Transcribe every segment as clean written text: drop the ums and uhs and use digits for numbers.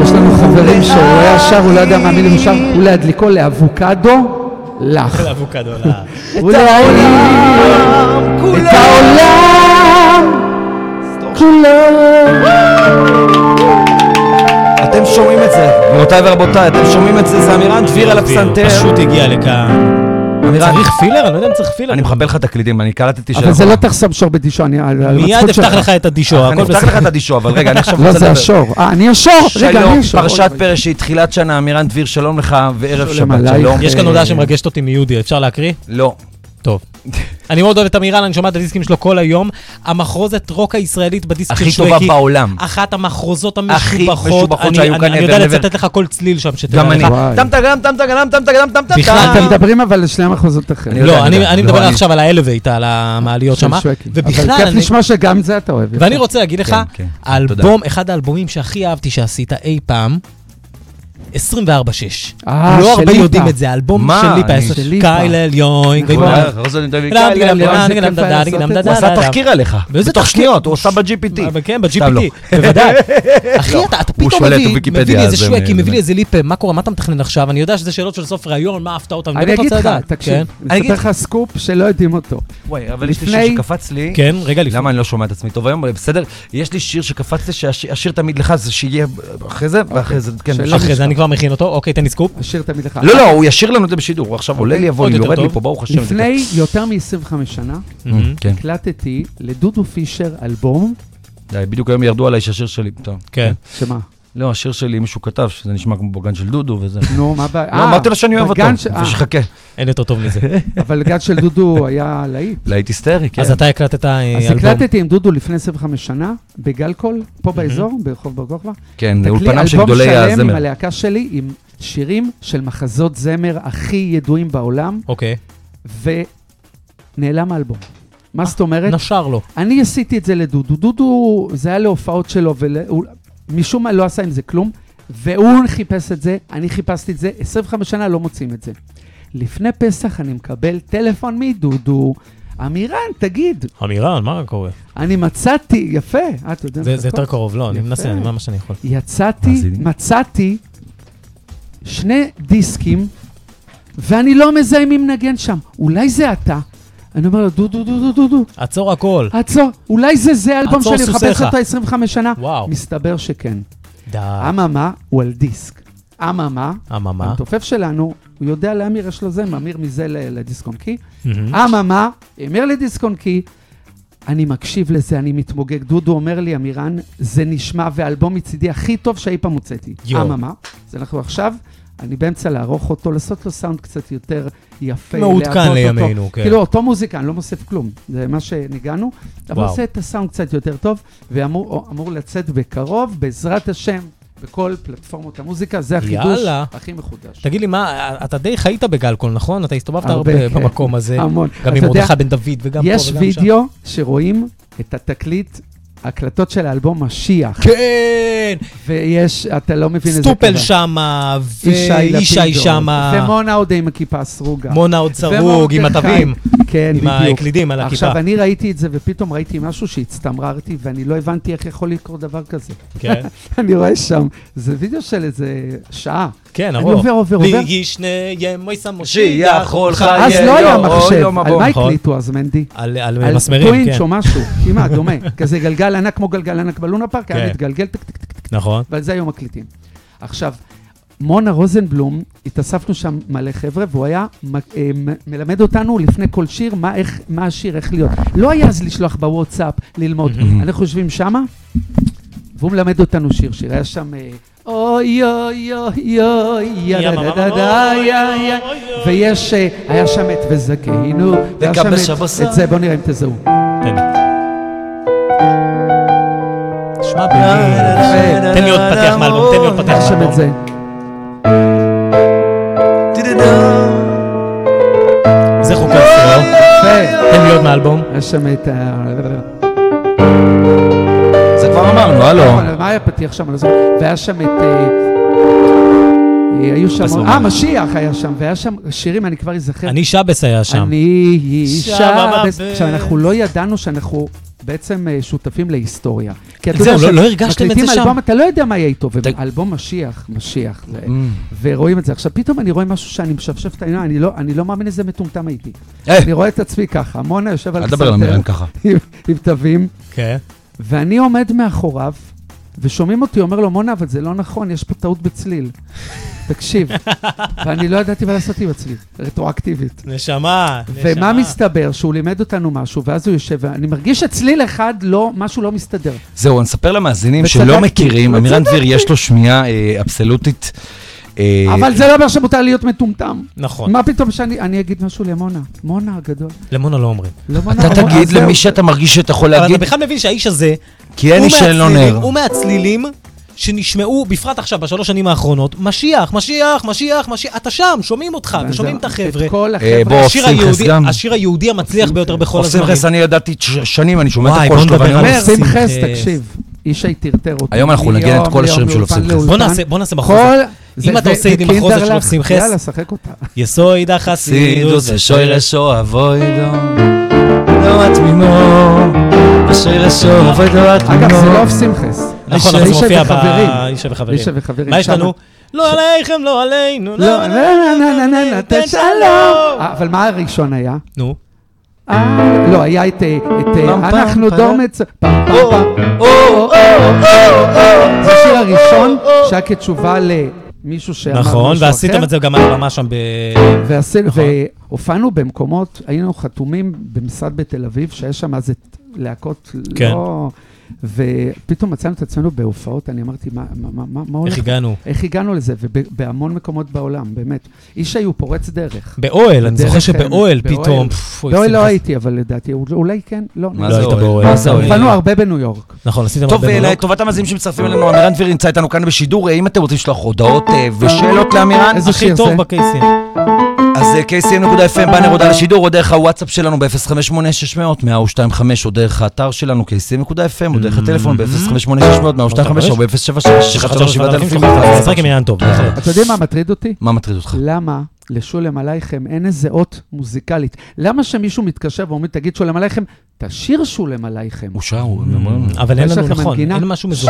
יש לנו חברים שהוא היה שר, הוא לא יודע מה מילים הוא שר, הוא להדליקו לאבוקדו לך. לאבוקדו לך. את העולם כולו. אתם שומעים את זה, גבירותיי ורבותיי, אתם שומעים את זה, זה אמירן דביר על הפסנתר. פשוט הגיע לכאן. צריך פילר? אני לא יודע אם צריך פילר. אני מחבל לך את הקלידים, אני קלטתי אבל זה לא תחסם שור בדישו, מיד אפתח לך את הדישו. אני אפתח לך את הדישו, אבל רגע, אני עכשיו לא, זה השור. אני השור. שלום, פרשת פרשית, תחילת שנה, אמירן דביר, שלום לך, וערב שבת, שלום. יש כאן הודעה שמרגשת אותי מיהודי, אפשר להקריא? לא. טוב. אני מאוד אוהב את אמירן, אני שומע את הדיסקים שלו כל היום. המחרוזת רוק הישראלית בדיסק של שווקי. הכי טובה בעולם. אחת המחרוזות המשובחות. אני יודע לצטט לך כל צליל שם שתדע לך. טם טם טם טם טם טם טם. בכלל, אתם מדברים אבל לשני המחוזות אחרים. לא, אני מדבר עכשיו על האלווייט, על המעליות שם. ובכלל, אבל כיף לשמוע שגם זה אתה אוהב. ואני רוצה להגיד לך, האלבום, אחד האלבומים שהכי אהבתי שעשית אי פעם, 24/6. לא הרבה יודעים את זה, האלבום של ליפה, קייל אליון. הוא עשה תחקיר עליך, בתוך שניות, הוא עושה ב-GPT. כן, ב-GPT, בוודאי. אחי, אתה פתאום מביא לי איזה שווקי, מביא לי איזה ליפה, מה קורה, מה אתה מתכנן עכשיו? אני יודע שזה שאלות של סוף ראיון, מה הפתעות, אני אגיד לך, תקשיב, אני אספר לך סקופ שלא יודעים אותו. וואי, אבל יש לי שיר שקפץ לי. כן, רגע לפני. למה אני לא שומע את עצמי טוב היום? בסדר, יש לי שיר שקפץ לי, שהשיר תמיד לך, זה שיהיה אחרי זה, ואחרי זה, כן. אחרי זה אני כבר מכין אותו, אוקיי, תן לי סקופ. השיר תמיד לך. לא, הוא ישיר לנו את זה בשידור, הוא עכשיו עולה לי, יבוא לי, יורד לי פה, ברוך השם. לפני יותר מ-25 שנה, הקלטתי לדודו פישר אלבום. בדיוק היום ירדו עליי שהשיר שלי, טוב. כן. שמה? לא, השיר שלי מישהו כתב, שזה נשמע כמו בגן של דודו וזה. נו, מה הבעיה? לא, אמרתי לו שאני אוהב אותו, ושחכה. אין יותר טוב מזה. אבל גן של דודו היה להיט. להיט היסטרי, כן. אז אתה הקלטת אלבום. אז הקלטתי עם דודו לפני 25 שנה, בגלקול, פה באזור, ברחוב בר כוכבא. כן, אולפנם של גדולי הזמר. אלבום שלם עם הלהקה שלי, עם שירים של מחזות זמר הכי ידועים בעולם. אוקיי. ונעלם האלבום. מה זאת אומרת? נשר לו. אני עשיתי את זה לדודו. דודו, זה היה להופעות שלו, משום מה לא עשה עם זה כלום, והוא חיפש את זה, אני חיפשתי את זה, 25 שנה לא מוצאים את זה. לפני פסח אני מקבל טלפון מדודו, אמירן, תגיד. אמירן, מה קורה? אני מצאתי, יפה. זה יותר קרוב, לא, אני מנסה, אני מה שאני יכול. מצאתי 2 דיסקים, ואני לא מזהה מי מנגן שם. אולי זה אתה. אני אומר לו, דודו. עצור הכל. עצור, אולי זה האלבום שאני מחפש אותו 25 שנה. וואו. מסתבר שכן. די. אממה הוא על דיסק. אממה, אממה. התופף שלנו, הוא יודע לאמיר יש לו זה, מאמיר מזה לדיסקונקי. אממה, אמיר לדיסקונקי, אני מקשיב לזה, אני מתמוגג. דודו אומר לי, אמירן, זה נשמע והאלבום מצידי הכי טוב שהאי פעם מוצאתי. אממה, אז אנחנו עכשיו, אני באמצע לערוך אותו, לעשות לו סאונד קצת יותר יפה. מעודכן לימינו, כן. כאילו, אותו מוזיקה, אני לא מוסיף כלום. זה מה שניגענו. אבל עושה את הסאונד קצת יותר טוב, ואמור לצאת בקרוב, בעזרת השם, בכל פלטפורמות המוזיקה. זה החידוש הכי מחודש. תגיד לי, מה, אתה די חיית בגלקול, נכון? אתה הסתובבת הרבה במקום הזה. המון. גם עם מרדכי בן דוד וגם פה וגם שם. יש וידאו שרואים את התקליט, הקלטות של האלבום משיח. כן! ויש, אתה לא מבין איזה כזה. סטופל שמה, וישי שמה. ומונה עוד עם הכיפה הסרוגה. מונה עוד סרוג, עם התווים. כן, בדיוק. עם הקלידים על הכיפה. עכשיו, אני ראיתי את זה, ופתאום ראיתי משהו שהצטמררתי, ואני לא הבנתי איך יכול לקרות דבר כזה. כן. אני רואה שם, זה וידאו של איזה שעה. כן, אני עובר. ליגישנה ימויסה מושיח, חולך אז לא היה מחשב. על מה הקליטו אז, מנדי? על מסמרים, כן. על טווינץ' או משהו, כמעט, דומה. כזה גלגל ענק כמו גלגל ענק בלונה פארק, היה מתגלגל, נכון. ועל זה היום מקליטים. עכשיו, מונה רוזנבלום, התאספנו שם מלא חבר'ה, והוא היה מלמד אותנו לפני כל שיר, מה השיר, איך להיות. לא היה אז לשלוח בוואטסאפ, ללמוד. אנחנו חושבים שמה, והוא מלמד אותנו שיר. היה שם, אוי, אוי, אוי, אוי, ויש, היה שם את וזכינו, והיה שם את זה, בוא נראה אם תזהו. תן שמע תן לי עוד פתח מאלבום, תן לי עוד פתח מאלבום. את זה. זה חוקר סטריאו. תן לי עוד מאלבום. יש שם את זה כבר אמרנו, הלו. מה היה פתיח שם? והיה שם את... היו שם... משיח היה שם, והיה שם שירים, אני כבר אזכר. אני שבס היה שם. אני שבס. עכשיו, אנחנו לא ידענו שאנחנו בעצם שותפים להיסטוריה. זהו, לא הרגשתם את זה שם? אלבום, אתה לא יודע מה יהיה איתו, ואלבום משיח, ורואים את זה. עכשיו, פתאום אני רואה משהו שאני משפשף את העניין, אני לא מאמין איזה מטומטם הייתי. אני רואה את עצמי ככה, מונה יושב על אדבר על אמירן ככה. עם תווים, כן. ואני עומד מאחוריו, ושומעים אותי, אומר לו, מונה, אבל זה לא נכון, יש פה טעות בצליל. תקשיב. ואני לא ידעתי מה לעשות עם הצליל, רטרואקטיבית. נשמה. ומה מסתבר? שהוא לימד אותנו משהו, ואז הוא יושב, ואני מרגיש שצליל אחד, משהו לא מסתדר. זהו, אני אספר למאזינים שלא מכירים, אמירן דביר יש לו שמיעה אבסולוטית. אבל זה לא אומר שמותר להיות מטומטם. נכון. מה פתאום שאני אגיד משהו למונה? מונה הגדול. למונה לא אומרים. אתה תגיד למי שאתה מרגיש שאתה יכול להגיד. אבל אתה בכלל מבין שהאיש הזה, כי אין איש שאין לו נר. הוא מהצלילים שנשמעו, בפרט עכשיו, בשלוש שנים האחרונות, משיח, אתה שם, שומעים אותך, ושומעים את החבר'ה. השיר היהודי המצליח ביותר בכל הזמנים. אופסימחס, אני ידעתי שנים, אני שומע את הקול שלו, ואני אומר, אופסימחס, תקשיב, איש היטרטר אותי. היום אנחנו נגן את כל השירים של אופסימחס. בוא נעשה מחוז. אם אתה עושה איתי מחוז של אופסימחס, יאללה, שחק אותה. יסויד החסידות, ושוירשו אבוידו, לא התמימו, ושוירשו אבוידו התמימו. אגב, זה לא אופסימחס. נכון, אבל זה מופיע באישה וחברים. מה יש לנו? לא עליכם, לא עלינו. לא, נתן שלום. אבל מה הראשון היה? נו. לא, היה את אנחנו דורמץ. זה שיר הראשון שהיה כתשובה למישהו שאמר משהו אחר. נכון, ועשיתם את זה גם על הבמה שם והופענו במקומות, היינו חתומים במשרד בתל אביב, שיש שם אז את להקות לא... ופתאום מצאנו את עצמנו בהופעות, אני אמרתי, מה הולך? איך הגענו לזה? ובהמון מקומות בעולם, באמת. איש היו פורץ דרך. באוהל, אני זוכר שבאוהל פתאום. באוהל לא הייתי, אבל לדעתי, אולי כן, לא. לא היית באוהל. הופענו הרבה בניו יורק. נכון, עשיתם הרבה בניו יורק. טוב, לטובת המאזינים שמצטרפים אלינו, אמירן דביר נמצא איתנו כאן בשידור, אם אתם רוצים לשלוח הודעות ושאלות לאמירן, הכי טוב בקייסים. אז kcn.fm, בנר הודעה לשידור, או דרך הוואטסאפ שלנו ב-058-600-125, או דרך האתר שלנו kcn.fm, או דרך הטלפון ב-058-600-125, או ב-076-137-1000. זה רק אמירן טוב. אתה יודע מה מטריד אותי? מה מטריד אותך? למה לשולם עלייכם אין איזה אות מוזיקלית? למה שמישהו מתקשר ואומר, תגיד שולם עלייכם, תשאיר שולם עלייכם. הוא שר, אבל אין לנו נכון, אין משהו מזוהה.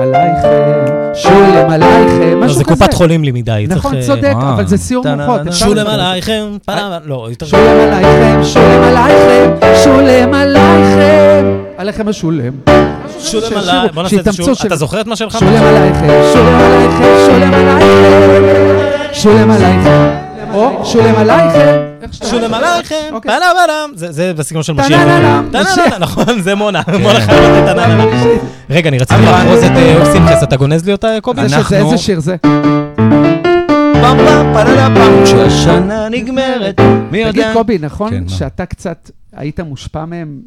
שולם עלייכם, משהו כזה. זה קופת חולים לי מדי. נכון, צודק, אבל זה סיור מוחות. שולם עלייכם, לא, שולם עלייכם, שולם עלייכם, שולם עלייכם. עליכם השולם. שולם עלייכם, בוא נעשה את זה שוב. אתה זוכר את מה שלך? שולם עלייכם, שולם עלייכם, שולם עלייכם, שולם עלייכם. או שולם עלייכם. שולם עלייכם, פנם. זה בסגנון של משיח. נכון, זה מונה. מונה חייב לתת תננה. רגע, אני רציתי לחרוז את אופסימחס, אתה גונז לי אותה, קובי? איזה שיר זה? פם פם פרדה פם, שהשנה נגמרת. מי יודע? תגיד קובי, נכון שאתה קצת היית מושפע מהם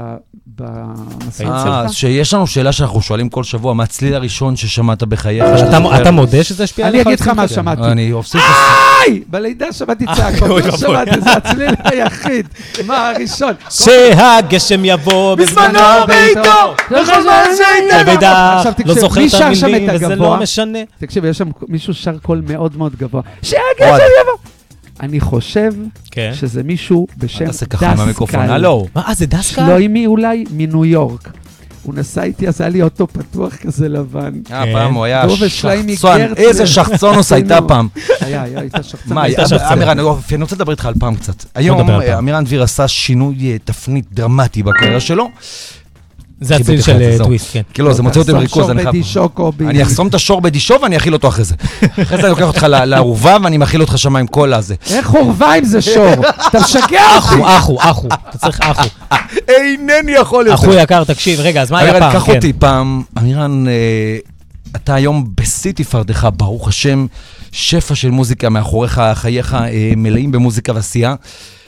במסעות שלך? שיש לנו שאלה שאנחנו שואלים כל שבוע, מה הצליל הראשון ששמעת בחייך? אתה מודה שזה השפיע עליך? אני אגיד לך מה שמעתי. אני אופסיק. בלידה שמעתי צעקות, לא שמעתי, זה הצליל היחיד. מה הראשון? שהגשם יבוא בזמנו ביתו, לכל מה שהייתה. לא זוכר את המילים וזה לא משנה. תקשיב, יש שם מישהו שר קול מאוד מאוד גבוה. שהגשם יבוא. אני חושב שזה מישהו בשם דסקל. מה, זה דסקל? שלוימי אולי מניו יורק. הוא נסע איתי, אז היה לי אוטו פתוח כזה לבן. פעם הוא היה שחצון. איזה שחצון עושה הייתה פעם. הייתה שחצון. אמירן, אני רוצה לדבר איתך על פעם קצת. היום אמירן דביר עשה שינוי תפנית דרמטי בקריירה שלו. זה הציל של טוויסט, כן. כאילו, זה מוצא אותי בריכוז. אני אחסום את השור בדישו ואני אכיל אותו אחרי זה. אחרי זה אני לוקח אותך לערובה ואני מאכיל אותך שם עם כל הזה. איך עורבה אם זה שור? אתה משגע אותי. אחו. אתה צריך אחו. אינני יכול יותר. אחו יקר, תקשיב. רגע, אז מה היה פעם? קח אותי פעם. אמירן, אתה היום בשיא תפארתך, ברוך השם, שפע של מוזיקה מאחוריך, חייך מלאים במוזיקה ועשייה.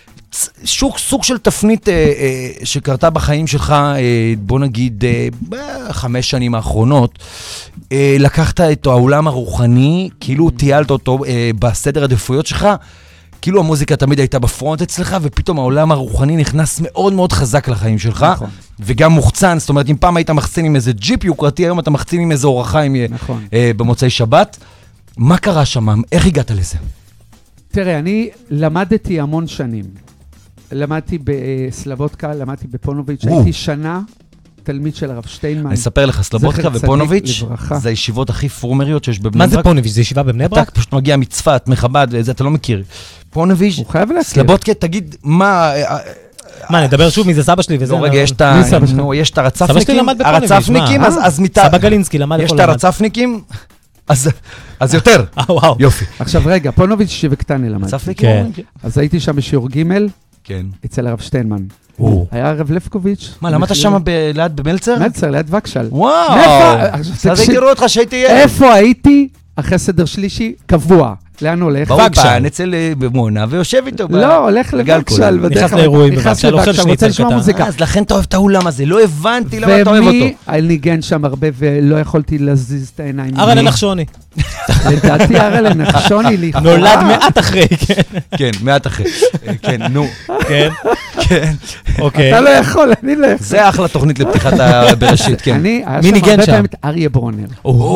סוג של תפנית שקרתה בחיים שלך, בוא נגיד, 5 שנים האחרונות, לקחת את העולם הרוחני, כאילו טיילת אותו בסדר העדיפויות שלך, כאילו המוזיקה תמיד הייתה בפרונט אצלך, ופתאום העולם הרוחני נכנס מאוד מאוד חזק לחיים שלך, וגם מוחצן, זאת אומרת, אם פעם היית מחצין עם איזה ג'יפ יוקרתי, היום אתה מחצין עם איזה אורחיים במוצאי שבת. מה קרה שם? איך הגעת לזה? תראה, אני למדתי המון שנים. למדתי בסלבודקה, למדתי בפונוביץ', הייתי שנה תלמיד של הרב שטיינמן. אני אספר לך, סלובודקה ופונוביץ' זה הישיבות הכי פורמריות שיש בבני ברק. מה זה פונוביץ'? זה ישיבה בבני ברק? אתה פשוט מגיע מצפת, מחב"ד, וזה אתה לא מכיר. פונוביץ', סלובודקה, תגיד, מה, נדבר שוב מי זה סבא שלי וזה. לא, רגע, יש את הרצפניקים, אז סבא גלינסקי למד יש את הרצפניקים, אז יותר. וואו. יופי. עכשיו רגע, פונוביץ' שבקטני למד. רצפניקים? אז הייתי שם בשיעור ג' כן. אצל הרב שטיינמן. היה הרב לפקוביץ'. מה, למדת שם ליד במלצר? מלצר, ליד וקשל. וואו. אז הייתי רואה אותך שהייתי ילד. איפה הייתי? אחרי סדר שלישי, קבוע. לאן הולך? באולפן, אצל במונה, ויושב איתו. לא, הולך לווקשל. נכנס לאירועים בווקשל, אוכל רוצה לשמוע מוזיקה. אז לכן אתה אוהב את האולם הזה, לא הבנתי למה אתה אוהב אותו. ומי ניגן שם הרבה ולא יכולתי להזיז את העיניים. ארלה נחשוני. לדעתי ארלה נחשוני לי. נולד מעט אחרי, כן. כן, מעט אחרי. כן, נו. כן. כן. אוקיי. אתה לא יכול, אני לא יכול. זה אחלה תוכנית לפתיחת בראשית, כן. מי ניגן שם? אריה ברונר.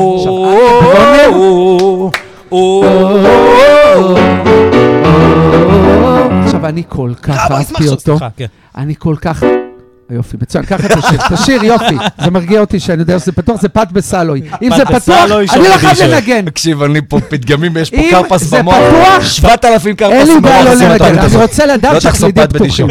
עכשיו אני כל כך אהבתי אותו, אני כל כך, יופי, מצוין, ככה תשיר יופי, זה מרגיע אותי שאני יודע שזה פתוח, זה פת בסלוי, אם זה פתוח, אני לא חייב לנגן. תקשיב, אני פה פתגמים, יש פה קרפס במוח, אם זה פתוח, 7,000 קרפס במוח, אין לי בעיה לא לנגן, אני רוצה לדעת שהחלידים פתוחים.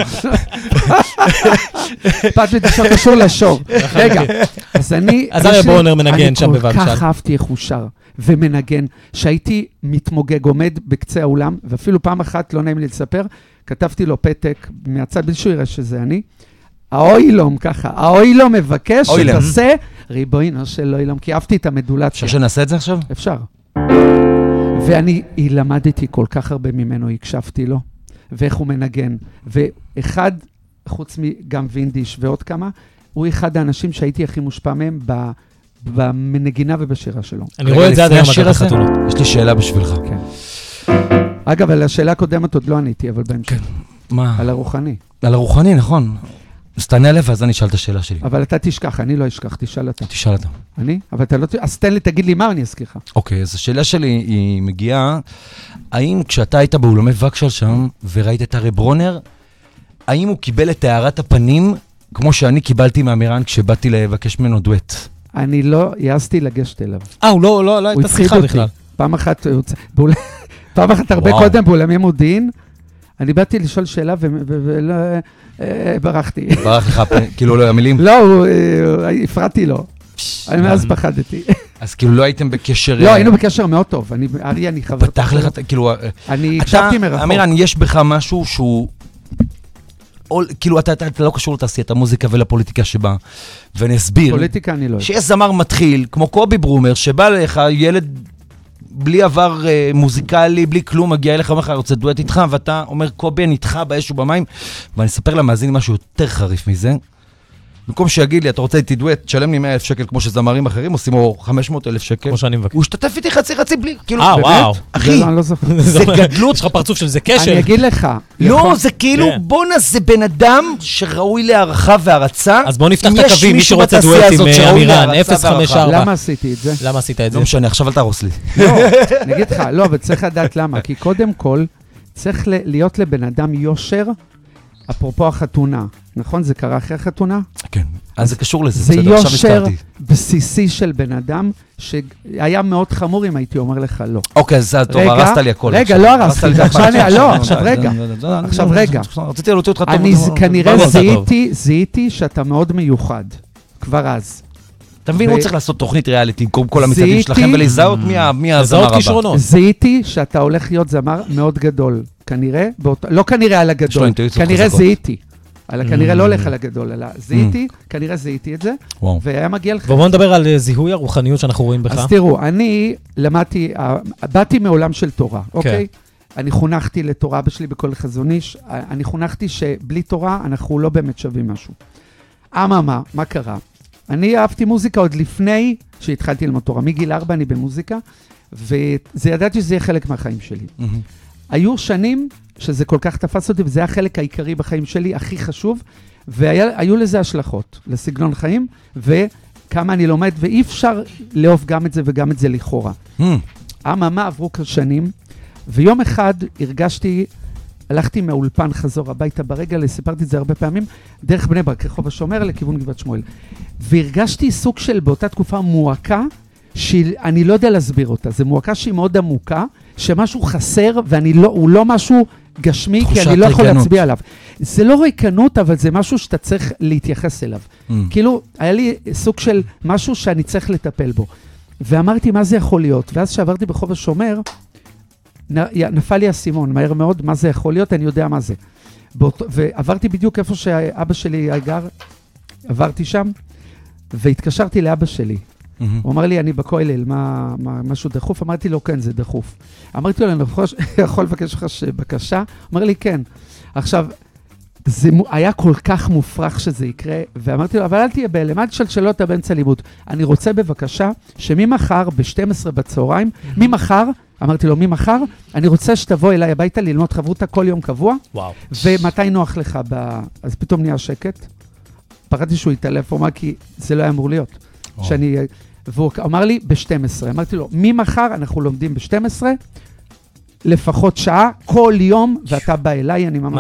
פת בדישון קשור לשור. רגע, אז אריה ברונר מנגן שם בווקשל. אני כל כך אהבתי איך הוא שר ומנגן, שהייתי מתמוגג, עומד בקצה האולם, ואפילו פעם אחת, לא נעים לי לספר, כתבתי לו פתק מהצד, בלי שהוא יראה שזה אני, האוילום ככה, האוילום מבקש שתעשה ריבונו של אוילום, כי אהבתי את המדולציה. אפשר שנעשה את זה עכשיו? אפשר. ואני למדתי כל כך הרבה ממנו, הקשבתי לו, ואיך הוא מנגן, ואחד, חוץ מגם וינדיש ועוד כמה, הוא אחד האנשים שהייתי הכי מושפע מהם במנגינה ובשירה שלו. אני רואה את זה עד היום אגב בחתונות. יש לי שאלה בשבילך. כן. אגב, על השאלה הקודמת עוד לא עניתי, אבל בהמשך. מה? על הרוחני. על הרוחני, נכון. אז תענה לב, אז אני אשאל את השאלה שלי. אבל אתה תשכח, אני לא אשכח, תשאל אתה. תשאל אתה. אני? אבל אתה לא... אז תן לי, תגיד לי מה, אני אזכיר לך. אוקיי, אז השאלה שלי היא מגיעה, האם כשאתה היית באולמי וקשל שם, וראית את אריה ברונר, האם הוא קיבל את הערת הפנים, כמו שאני קיבלתי מאמירן כשבאתי לבקש ממנו דואט? אני לא יעזתי לגשת אליו. הוא לא הייתה שיחה בכלל. פעם אחת הרבה קודם באולמי מודיעין, אני באתי לשאול שאלה וברחתי. ברח לך, כאילו לא המילים? לא, הפרעתי לו. אני מאז פחדתי. אז כאילו לא הייתם בקשר... לא, היינו בקשר מאוד טוב. אריה, אני חבר... פתח לך, כאילו... אני הקשבתי מרחוק. אמירן, יש בך משהו שהוא... כאילו, אתה לא קשור לתעשיית המוזיקה ולפוליטיקה שבה, ונסביר... פוליטיקה אני לא... שיש זמר מתחיל, כמו קובי ברומר, שבא לך ילד בלי עבר מוזיקלי, בלי כלום, מגיע אליך, אומר לך, רוצה דואט איתך, ואתה אומר, קובי, אני איתך באש ובמים, ואני אספר למאזין משהו יותר חריף מזה. במקום שיגיד לי, אתה רוצה איתי דואט, תשלם לי 100,000 שקל, כמו שזמרים אחרים עושים, או 500,000 שקל. כמו שאני מבקש. הוא השתתף איתי חצי בלי, כאילו, וואו. אחי, זה גדלות. יש לך פרצוף של זה קשר. אני אגיד לך. לא, זה כאילו, בונה, זה בן אדם שראוי להערכה והרצה. אז בוא נפתח את הקווים, מי שרוצה דואט עם אמירן, 054. למה עשיתי את זה? למה עשית את זה? לא משנה, עכשיו אל תהרוס לי. לא, אני אגיד לך, לא, אבל צריך לדעת למה. כי קודם כל, צריך להיות לבן אדם יושר, אפרופו החתונה. נכון? זה קרה אחרי החתונה? כן. אז זה קשור לזה. זה יושר בסיסי של בן אדם, שהיה מאוד חמור אם הייתי אומר לך לא. אוקיי, אז טוב, הרסת לי הכל. רגע, לא הרסת לי. עכשיו רגע. רציתי להוציא אותך טוב. אני כנראה זיהיתי שאתה מאוד מיוחד. כבר אז. אתה מבין, הוא צריך לעשות תוכנית ריאליטי, עם כל המצעדים שלכם, ולזהות מי הזמר הבא. זיהיתי שאתה הולך להיות זמר מאוד גדול. כנראה, לא כנראה על הגדול, כנראה זיהיתי. כנראה לא הולך על הגדול, אלא זיהיתי, כנראה זיהיתי את זה, והיה מגיע לך. ובואו נדבר על זיהוי הרוחניות שאנחנו רואים בך. אז תראו, אני למדתי, באתי מעולם של תורה, אוקיי? אני חונכתי לתורה, אבא שלי בכל חזון איש, אני חונכתי שבלי תורה אנחנו לא באמת שווים משהו. מה קרה? אני אהבתי מוזיקה עוד לפני שהתחלתי ללמוד תורה. מגיל 4 אני במוזיקה, וידעתי שזה יהיה חלק מהחיים שלי. היו שנים שזה כל כך תפס אותי, וזה היה החלק העיקרי בחיים שלי, הכי חשוב, והיו לזה השלכות, לסגנון חיים, וכמה אני לומד, ואי אפשר לאהוב גם את זה וגם את זה לכאורה. עברו כשנים, ויום אחד הרגשתי הלכתי מהאולפן חזור הביתה ברגע, סיפרתי את זה הרבה פעמים, דרך בני ברק, רחוב השומר לכיוון גבעת שמואל. והרגשתי סוג של באותה תקופה מועקה, שאני לא יודע להסביר אותה. זו מועקה שהיא מאוד עמוקה, שמשהו חסר, והוא לא משהו גשמי, כי אני לא יכול להצביע עליו. זה לא ריקנות, אבל זה משהו שאתה צריך להתייחס אליו. כאילו, היה לי סוג של משהו שאני צריך לטפל בו. ואמרתי, מה זה יכול להיות? ואז שעברתי ברחוב השומר, נפל לי הסימון, מהר מאוד, מה זה יכול להיות? אני יודע מה זה. ועברתי בדיוק איפה שאבא שלי גר, עברתי שם, והתקשרתי לאבא שלי. הוא אמר לי, אני בכולל, משהו דחוף? אמרתי לו, כן, זה דחוף. אמרתי לו, אני יכול לבקש לך בקשה? אמר לי, כן. עכשיו, זה היה כל כך מופרך שזה יקרה, ואמרתי לו, אבל אל תהיה בהלם, אל תשאל אתה באמצע לימוד. אני רוצה בבקשה, שממחר, ב-12 בצהריים, ממחר, אמרתי לו, ממחר, אני רוצה שתבוא אליי הביתה ללמוד חברותה כל יום קבוע, ומתי נוח לך אז פתאום נהיה שקט. פחדתי שהוא יתעלף, הוא אמר, כי זה לא היה אמור להיות. והוא אמר לי, ב-12. אמרתי לו, ממחר אנחנו לומדים ב-12, לפחות שעה, כל יום, ואתה בא אליי, אני ממש...